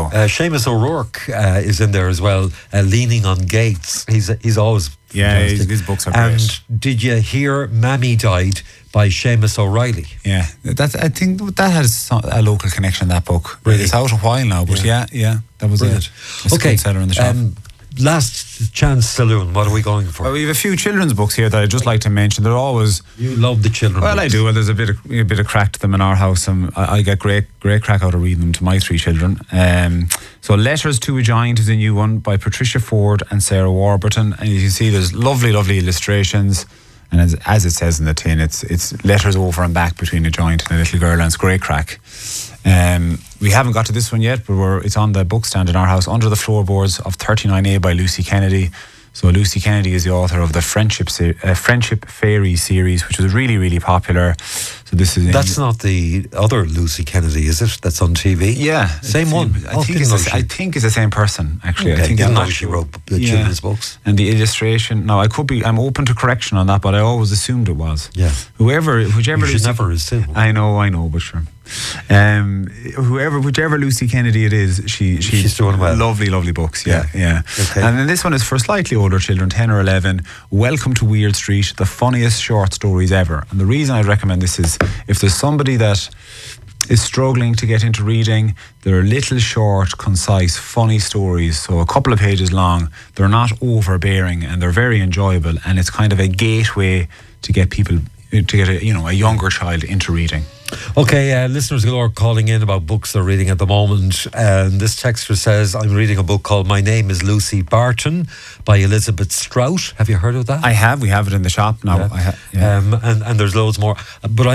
go. Seamus O'Rourke is in there as well, Leaning on Gates. He's always fantastic. His books are great. And did you hear Mammy Died by Seamus O'Reilly? Yeah, I think that has a local connection, that book. Really? It's out a while now, but yeah, that was Brilliant. It's a good seller in the shop. Last Chance Saloon, what are we going for? Well, we have a few children's books here that I'd just like to mention. They're always... You love the children's Well, books. I do. Well, there's a bit of crack to them in our house, and I get great crack out of reading them to my 3 children. So Letters to a Giant is a new one by Patricia Ford and Sarah Warburton, and you can see there's lovely illustrations, and as it says in the tin, it's letters over and back between a giant and a little girl, and it's great crack. We haven't got to this one yet, but it's on the bookstand in our house, Under the Floorboards of 39A by Lucy Kennedy. So Lucy Kennedy is the author of the Friendship Fairy series, which was really, really popular. So That's not the other Lucy Kennedy, is it? That's on TV? Yeah. Same one. I think it's the same person, actually. Okay. I think Didn't know she wrote the children's books. And the illustration, I'm open to correction on that, but I always assumed it was. Yeah. Whichever You should never assume. I know, but sure. Whichever Lucy Kennedy it is, she's doing well. Lovely books, yeah. Okay. And then this one is for slightly older children, 10 or 11. Welcome to Weird Street, the funniest short stories ever. And the reason I'd recommend this is if there's somebody that is struggling to get into reading, they're little short, concise, funny stories, so a couple of pages long. They're not overbearing and they're very enjoyable, and it's kind of a gateway to get people, to get a younger child into reading. Okay, listeners galore calling in about books they're reading at the moment. And this texter says, I'm reading a book called My Name is Lucy Barton by Elizabeth Strout. Have you heard of that? I have. We have it in the shop now. Yeah. And there's loads more. But